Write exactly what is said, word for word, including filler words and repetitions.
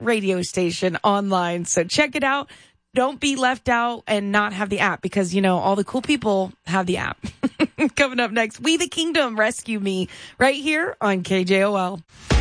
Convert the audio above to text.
radio station online. So check it out. Don't be left out and not have the app because, you know, all the cool people have the app. Coming up next, We the Kingdom, Rescue Me, right here on K J O L.